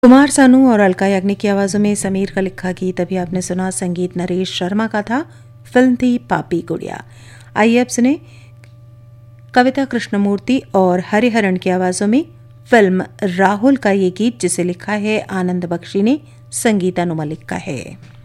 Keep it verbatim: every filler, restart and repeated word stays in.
कुमार सानू और अलका याग्निक की आवाज़ों में समीर का लिखा गीत अभी आपने सुना। संगीत नरेश शर्मा का था। फिल्म थी पापी गुड़िया। आइए अब सुने कविता कृष्णमूर्ति और हरिहरन की आवाज़ों में फिल्म राहुल का ये गीत, जिसे लिखा है आनंद बख्शी ने, संगीत अनु मलिक का है।